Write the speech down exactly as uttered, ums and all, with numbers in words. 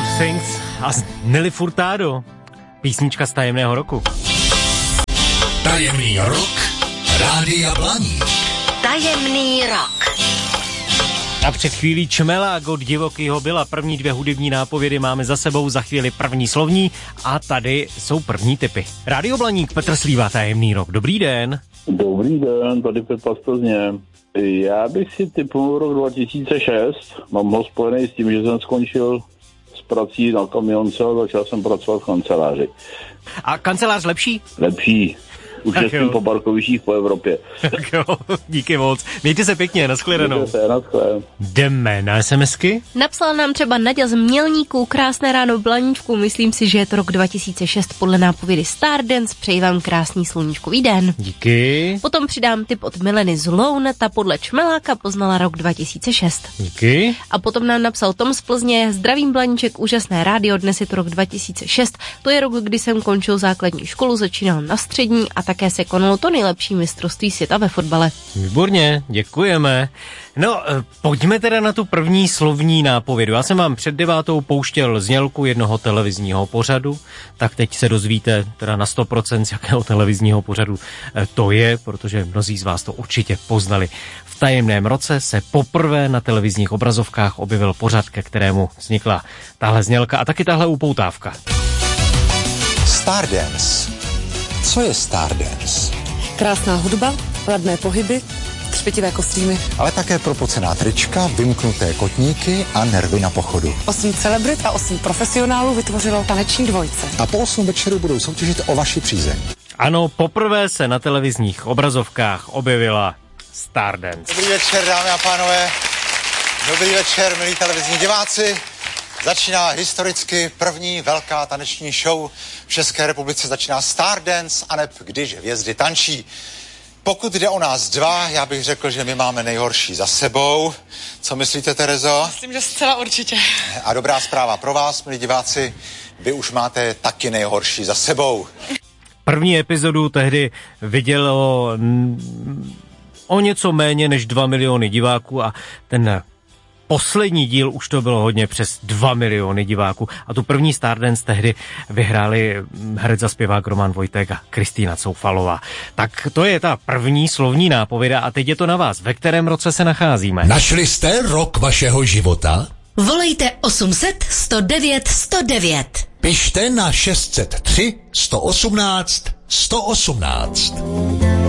Things a Nelly Furtado. Písnička z Tajemného roku. Tajemný rok Rádia Blaník. Tajemný rok. A před chvílí Čmelák od Divokýho byla. První dvě hudební nápovědy máme za sebou, za chvíli první slovní a tady jsou první tipy. Rádio Blaník, Petr Slíva, Tajemný rok. Dobrý den. Dobrý den, tady Petr z Plzně. Já bych si tipnul rok dva tisíce šest. Mám ho spojený s tím, že jsem skončil s prací na kamionce a začal jsem pracovat v kanceláři. A kancelář lepší? Lepší. Už jezdím po parkovištích po Evropě. Tak jo, díky moc. Mějte se pěkně, nashledanou. Mějte se, nashledanou. Jdeme na SMSky? Napsala nám třeba Naďa z Mělníků. Krásné ráno Blaníčku, myslím si, že je to rok dva tisíce šest podle nápovědy Stardance. Přeji vám krásný sluníčkový den. Díky. Potom přidám tip od Mileny z Loun, ta podle Čmeláka poznala rok dva tisíce šest. Díky. A potom nám napsal Tom z Plzně. Zdravím Blaníček, úžasné rádio, dnes je to rok dva tisíce šest. To je rok, kdy jsem končil základní školu, začínal na střední a také se konalo to nejlepší mistrovství světa ve fotbale. Výborně, děkujeme. No, pojďme teda na tu první slovní nápovědu. Já jsem vám před devátou pouštěl znělku jednoho televizního pořadu, tak teď se dozvíte teda na sto procent z jakého televizního pořadu to je, protože mnozí z vás to určitě poznali. V tajemném roce se poprvé na televizních obrazovkách objevil pořad, ke kterému vznikla tahle znělka a taky tahle upoutávka. Stardance. Co je Stardance? Krásná hudba, ladné pohyby, třpětivé kostýmy. Ale také propocená trička, vymknuté kotníky a nervy na pochodu. Osm celebrit a osm profesionálů vytvořilo taneční dvojce. A po osm večeru budou soutěžit o vaši přízeň. Ano, poprvé se na televizních obrazovkách objevila Stardance. Dobrý večer, dámy a pánové. Dobrý večer, milí televizní diváci. Začíná historicky první velká taneční show v České republice. Začíná Stardance, aneb Když hvězdy tančí. Pokud jde o nás dva, já bych řekl, že my máme nejhorší za sebou. Co myslíte, Terezo? Myslím, že zcela určitě. A dobrá zpráva pro vás, milí diváci, vy už máte taky nejhorší za sebou. První epizodu tehdy vidělo o něco méně než dva miliony diváků a ten poslední díl už to bylo hodně přes dva miliony diváků a tu první Stardance tehdy vyhráli herec a zpěvák Roman Vojtek a Kristýna Coufalová. Tak to je ta první slovní nápověda a teď je to na vás. Ve kterém roce se nacházíme? Našli jste rok vašeho života? Volejte osm set sto devět sto devět. Pište na šest set tři sto osmnáct sto osmnáct.